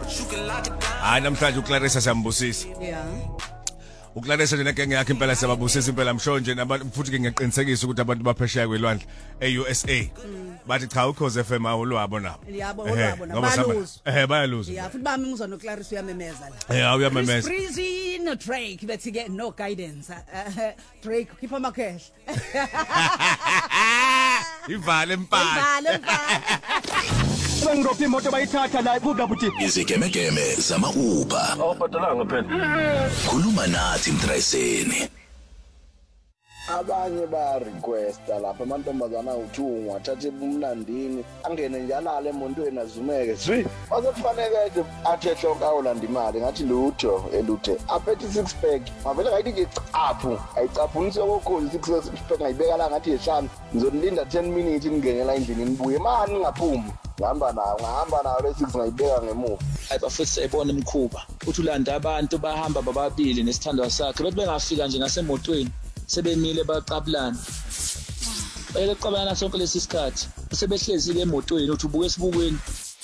Hayi namhlanje uClarissa siyambusisa. Yeah. uClarissa nje negenge yakhe impela siyababusisa impela msho nje nabantu futhi ke ngiyaqinisekisa ukuthi abantu baphesheya kwelwandle eUSA bathi cha uKhoze FM awulwabo nabo. Yabo olwabo nabaluzo. Bayaluza. Yeah, futhi bami ngizwa noClarissa uyamemeza la. Uyamemeza. Breezy no Drake bethi get no guidance. Drake khipha amacash. Ivale empala. Bengirobha imoto bayithatha la buka buthi izikemekeme zama-Uber awubhadalanga phela khuluma nathi mdrayiseni abanye ba-requesta lapha amantombazana uthungwa athathe ebumnandini angene njalala emontweni azumeke zwi wasekufaneke athi ehloko awulanda imali ngathi lutho eluthe aphethe i-six pack mavele ngayithi nje caphu ayicaphunise okokhozi i-six pack ngayibeka la ngathi yehlanu ngizonilinda 10 minutes ningenela endlini nibuye mani ningaphumi ngihamba nayo le-six ngayibeka ngemuva futhi sayibona imikhuba uthi ulanda abantu bahamba bababili nesithandwa sakhe bethi bengafika nje nasemotweni sebemile baqabulana bayeqabulana sonke lesi sikhathi sebehlezile emotweni uthi ubuke esibukweni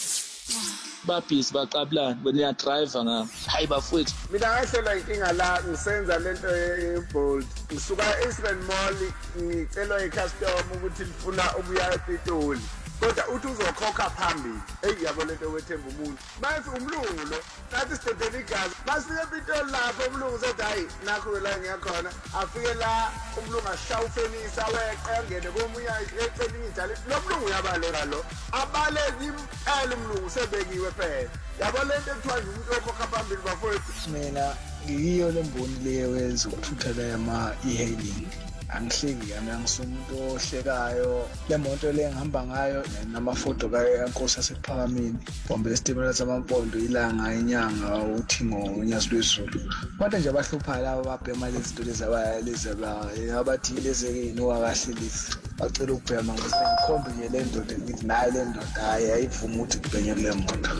babhizi baqabulana beniya driver ngapha hayi bafowethu mina ngahlela inkinga la ngisenza lento ye-Bolt ngisuka e-Eastern Mall ngicelwa i-custom ukuthi lifuna ukuya ePitoli kodwa uthi uzokhokha phambili yabo lento wethemba umuntu mase umlungu lo nathi sidedela igazi masifike ePitoli lapho umlungu sethi hayi nakho la ngiyakhona afike la umlungu ashaya ufenisa weqe angene komunye eceleni ijali lo mlungu uyabaleka lo abaleki impela umlungu sebekiwe phela yabo lento ekuthiwa nje umuntu okhokha phambili bafowethu mina ngiyiyo lemboni leyo ezokuthutha la yama e-hailing angihleki yami angisumuntu ohlekayo le moto le ngihamba ngayo namafoto kaNkosi asephakamini bombe lesitimela samampondo ilanga inyanga uthi ngonyasi lwezulu abantu nje abahlupha labo babhema lezi zinto lezi abathi lezekeni wakahlelisi bacela ukubhema ngikhombe nje le ndoda ngithi nayo le ndoda hayi ayivuma ukuthi kubhenye kule moto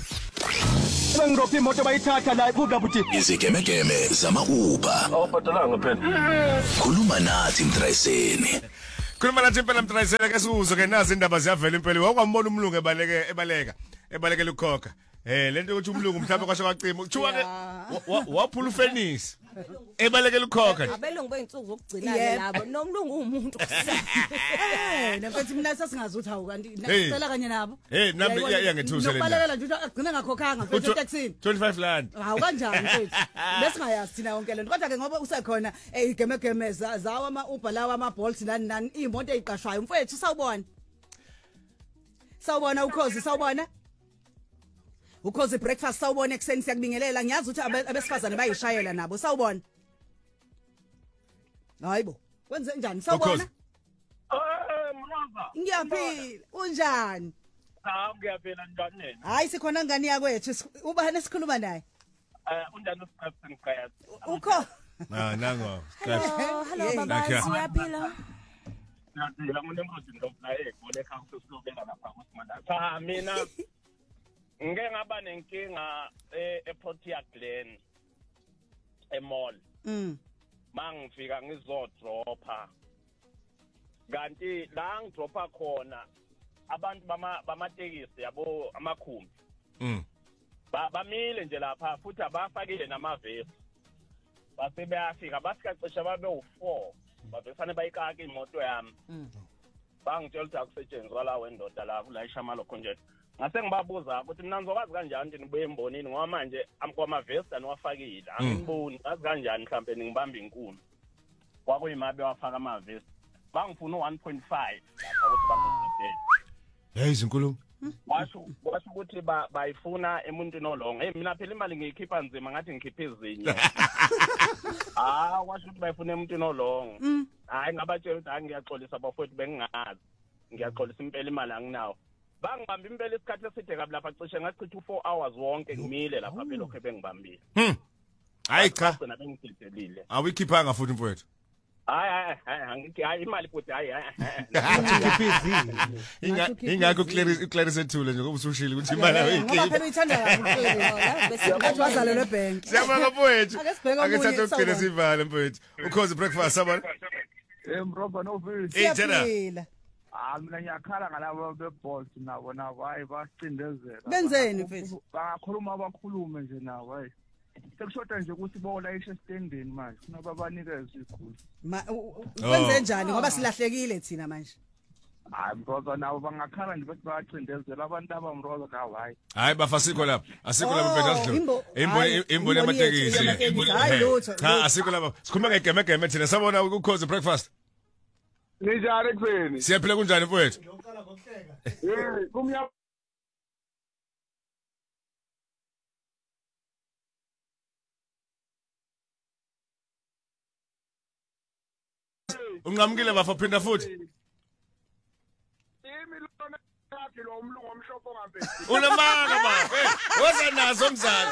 bengirobha imoto bayithatha la buka buthi izikemekeme zama-Uber awubhadalanga phela khuluma nathi mdrayiseni Khuluma nathi impela mdrayiseni ke siuzo ke nazi indaba ziyavela impela wakwambona umlungu ebaleka ukukhokha lento ukuthi umlungu mhlawumbe kwasho kwacima kuthiwa ke waphula ufenisi ebalekela ukukhokha abelungu beyinsuku zokugcina labo nomlungu umuntu nemfethi mina sasingazuthi hawu kanti nasicela kanye nabo nami iyangethusa le balekela nje ukuthi agcina ngakhokhanga mfethi etaxini 25 rand hawu kanjani mfethi besingayazi thina yonke lento kodwa ke ngoba usekhona igemegeme zawo ama-Uber lawa ama-Bolt nani imoto eziqashwayo mfethu sawubona ukhozi sawubona ukhoze breakfast sawubona ekseni siyakubingelela ngiyazi ukuthi abesifazane bayishayela nabo sawubona hayibo kwenze njani sawubona mroza ngiyaphila unjani ngiyaphila njani nena hayi sikhona ngani yakwethu ubani esikhuluma naye unjani uScraps ngikaya ukho nango hello baba siyaphila ngiyadila ngunemrozi ndopnaye ngole khawuso silobela lapha kusimanda mina ngeke ngaba nenkinga ePortia Glen emall mangifika ngizodropa kanti la ngidropa khona abantu bamatekisi yabo amakhumbi bamile nje lapha futhi abafakile namavesi base bayafika bafika cishe babe u4 bavesane bayikaka imoto yami bangitshela ukuthi akusetshenzwa la wendoda la kulayisha amalokho nje ngase ngibabuza ukuthi mina ngizokwazi kanjani ukuthi nibuye embonini ngoba manje kwamavesti aniwafakile angiboni ngazi kanjani mhlambe ngibamba inkuni kwakuyimabe wafaka amavesti bangifuna u1.5 lapha ukuthi bakusidele hey izinkulumo washo ukuthi bayifuna emuntwini olonga mina phela imali ngiyikhipha nzima ngathi ngikhiphe izinyo washo ukuthi bayifuna emuntwini olonga hayi ngabatshela ukuthi angiyaxolisa bafowethu bengingazi ngiyaxolisa impela imali anginawo bangibamba impela isikhathi eside kabi lapha cishe ngachitha 4 hours wonke ngimile lapha belokho bengibambile hayi cha bengidelile awuyikhiphanga futhi mfowethu hayi imali futhi hayi ingakho Clarissa Thule nje ngoba usushila ukuthi imali ngoba phela uyithanda kakhulu bese ngathi wazalelwe ebank siyabonga mfowethu akethatha ukugcina sivale mfowethu ukhoze breakfast sabona mroba no vile siyaphila mina ngiyakhala ngalabo beBolt nabo hayi basicindezela. Benzeni mfethu? Bangakhuluma abakhulume nje nawo hayi. Sekushoda nje ukuthi bolayisha standeni manje funa babanikeze ikhulu. Wenze njani ngoba silahlekile thina manje? Hayi brother nabo bangakhala nje bathi bayacindezela abantu abamroza kawo hayi. Hayi bafa asikho lapha. Asikho lapha mfethu asidlula. Imboni yamatekisi. Hayi lutho. Cha asikho lapha. Sikhuluma ngegemegeme thina sabona ukukhoze breakfast. Ninjani kuseni? Siyaphila kunjani mfowethu? Kumya Ungamkile bafa phinda futhi. Imi lona yakhe lo umlungu omshopho ngambe. Unamanga bafa. Woza nazo mzala.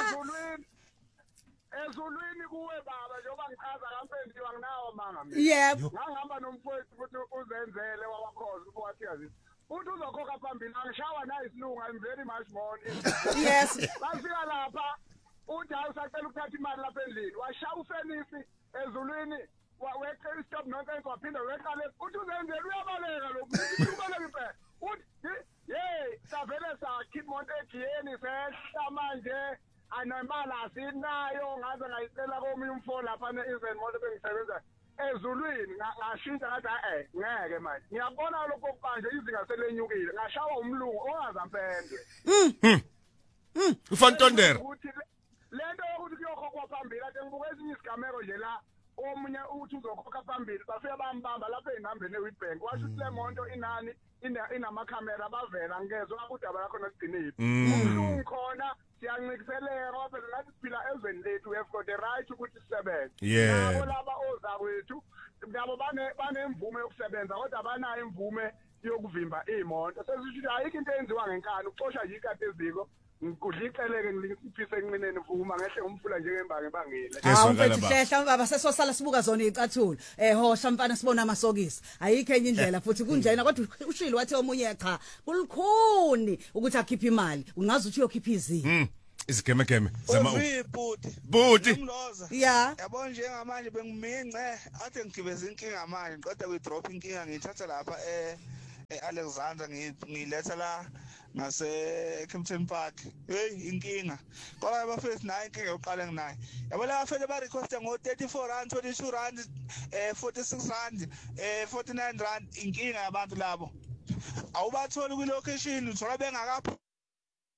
Ezulwini kuwe baba njengoba ngichaza kampendiwa nginawo manga mina. Yebo. Ngahamba nomfowethu ukuthi uzenzele wakhoza ukuthi yazi. Uthi uzokhokha phambili angishawa na isilunga I'm very much more. Yes. Bafika lapha uthi awusacela ukuthatha imali lapha endlini. Washaya ufenisi ezulwini weqe stop nonsense waphinda weqale uthi uzenzele uyabaleka lokhu. Ubaleka impela. Uthi savele sakhipha imonto egiyeni sehla manje anemali asinayo ngaze ngayicela komunye umfo lapha neIsrael moto bengisebenza ezulwini ngashintsha ngathi ngeke manje ngiyabona lokho manje izinga selenyukile ngashawa umlungu ongazampendwe Ufantondera ukuthi lento yokuthi kuyokhokha phambili ade ngibuka ezinye isigameko nje la omunye uthi uzokhokha phambili bafika bambamba lapha enambeni eWitbank washo ukuthi le monto inani inamakhamera bavela ngezwe ukuthi abakhona sigcinile umlungu khona siyancikisela ngoba phela nathi siphila ezweni lethu we have got the right ukuthi sisebenze nabo laba oza kwethu nabo banemvume yokusebenza kodwa abanayo imvume yokuvimba imoto sesisho ayikho into enziwa ngenkani uxosha nje ikade eziko ngikudliceleke ngiliphise enqineni vuma ngehle ngumfula njengembange bangile mfethu hlehla baba sesosala sibuka zona izicathulo hosha mfana sibona amasokisi ayikho enye indlela futhi kunjena kodwa ushilo wathi omunye cha kulukhuni ukuthi akhiphe imali ungazi uthi uyokhipha izini izigemegeme zama Buti ya yabona njengamanje bengimince athi ngigibeza inkinga manje kodwa kwi-drop inkinga ngithatha lapha Alexander ngiletha la ngase Kempton Park inkinga ngoba abafethu nayo inkinga yoqala nginayo yabo la bafethu ba request ngo 34 rand 22 rand 46 rand 49 rand inkinga yabantu labo awubatholi kwi location uthola bengakaphi